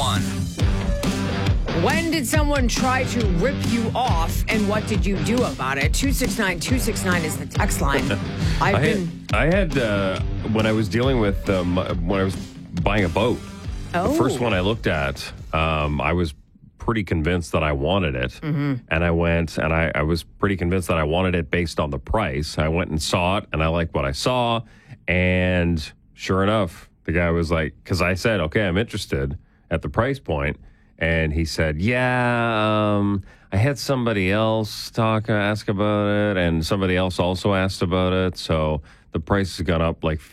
one. When did someone try to rip you off, and what did you do about it? 269-269 is the text line. I had when I was dealing with when I was buying a boat. The first one I looked at, I was pretty convinced that I wanted it, and I went and I was pretty convinced that I wanted it based on the price. I went and saw it, and I liked what I saw, and sure enough, the guy was like, because I said, okay, I'm interested at the price point. And he said, yeah, I had somebody else ask about it, and somebody else also asked about it. So the price has gone up like